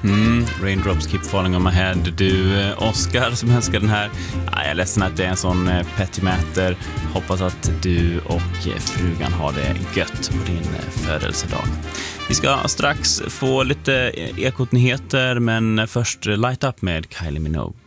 Raindrops keep falling on my head. Du, Oscar som önskar den här. Jag är ledsen att det är en sån pettimäter. Hoppas att du och frugan har det gött på din födelsedag. Vi ska strax få lite ekotnyheter, men först Light Up med Kylie Minogue.